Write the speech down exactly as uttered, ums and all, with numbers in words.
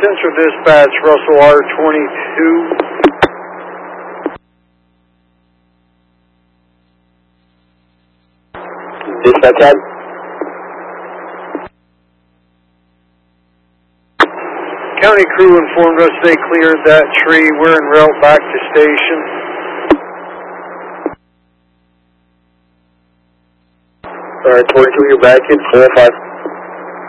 Central Dispatch, Russell R twenty-two. Dispatch out. County crew informed us they cleared that tree. We're en route back to station. Alright, twenty-two, you're back in four oh five.